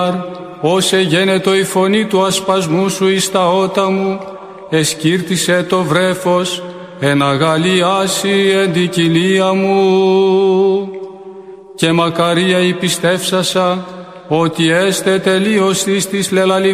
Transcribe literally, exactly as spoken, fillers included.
Όσε γένετο η φωνή του ασπασμού σου εις τα ότα μου, εσκύρτησε το βρέφος, εν αγαλιάσει εν την κοιλία μου. Και μακαρία η πιστεύσασα, ότι έστε τελείως της της λελαλη